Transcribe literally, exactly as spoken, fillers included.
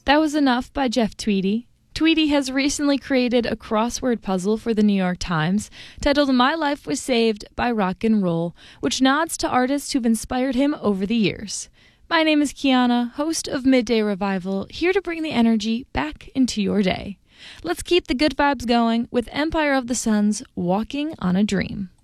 That Was Enough by Jeff Tweedy. Tweedy has recently created a crossword puzzle for the New York Times titled My Life Was Saved by Rock and Roll, which nods to artists who've inspired him over the years. My name is Kiana, host of Midday Revival, here to bring the energy back into your day. Let's keep the good vibes going with Empire of the Sun's Walking on a Dream.